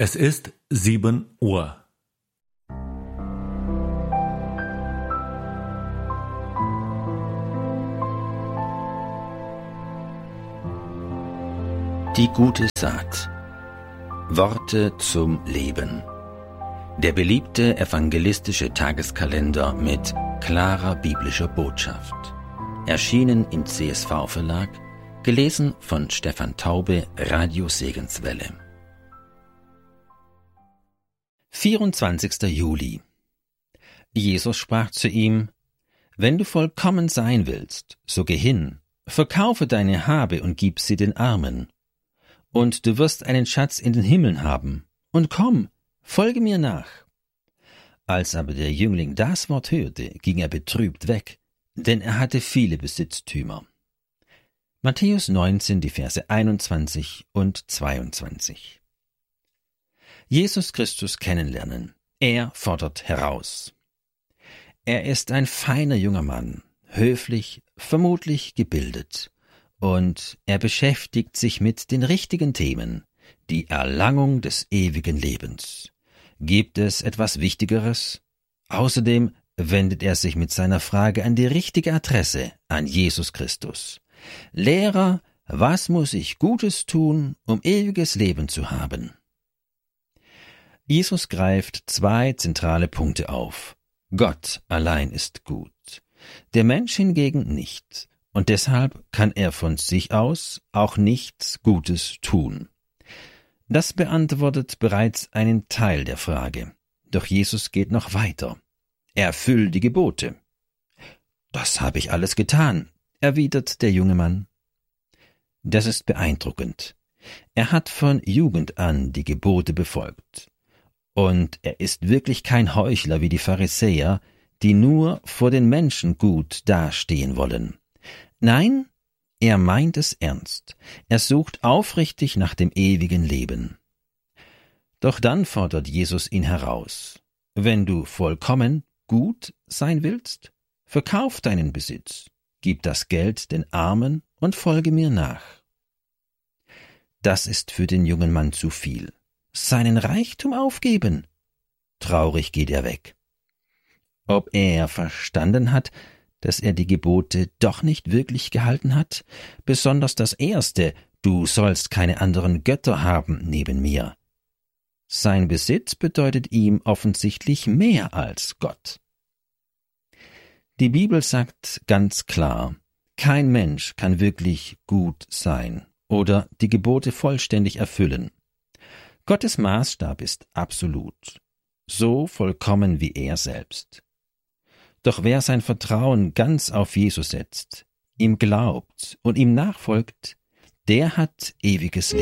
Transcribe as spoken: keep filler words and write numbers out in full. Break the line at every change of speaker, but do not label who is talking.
Es ist sieben Uhr.
Die gute Saat. Worte zum Leben. Der beliebte evangelistische Tageskalender mit klarer biblischer Botschaft. Erschienen im C S V-Verlag, gelesen von Stefan Taube, Radio Segenswelle. vierundzwanzigster Juli. Jesus sprach zu ihm: Wenn du vollkommen sein willst, so geh hin, verkaufe deine Habe und gib sie den Armen. Und du wirst einen Schatz in den Himmeln haben. Und komm, folge mir nach. Als aber der Jüngling das Wort hörte, ging er betrübt weg, denn er hatte viele Besitztümer. Matthäus neunzehn, die Verse einundzwanzig und zweiundzwanzig. Jesus Christus kennenlernen. Er fordert heraus. Er ist ein feiner junger Mann, höflich, vermutlich gebildet, und er beschäftigt sich mit den richtigen Themen, die Erlangung des ewigen Lebens. Gibt es etwas Wichtigeres? Außerdem wendet er sich mit seiner Frage an die richtige Adresse, an Jesus Christus. Lehrer, was muss ich Gutes tun, um ewiges Leben zu haben? Jesus greift zwei zentrale Punkte auf. Gott allein ist gut, der Mensch hingegen nicht, und deshalb kann er von sich aus auch nichts Gutes tun. Das beantwortet bereits einen Teil der Frage, doch Jesus geht noch weiter. Erfüll die Gebote. Das habe ich alles getan, erwidert der junge Mann. Das ist beeindruckend. Er hat von Jugend an die Gebote befolgt. Und er ist wirklich kein Heuchler wie die Pharisäer, die nur vor den Menschen gut dastehen wollen. Nein, er meint es ernst. Er sucht aufrichtig nach dem ewigen Leben. Doch dann fordert Jesus ihn heraus. Wenn du vollkommen gut sein willst, verkauf deinen Besitz, gib das Geld den Armen und folge mir nach. Das ist für den jungen Mann zu viel. Seinen Reichtum aufgeben? Traurig geht er weg. Ob er verstanden hat, dass er die Gebote doch nicht wirklich gehalten hat, besonders das erste, du sollst keine anderen Götter haben neben mir. Sein Besitz bedeutet ihm offensichtlich mehr als Gott. Die Bibel sagt ganz klar, kein Mensch kann wirklich gut sein oder die Gebote vollständig erfüllen. Gottes Maßstab ist absolut, so vollkommen wie er selbst. Doch wer sein Vertrauen ganz auf Jesus setzt, ihm glaubt und ihm nachfolgt, der hat ewiges Leben.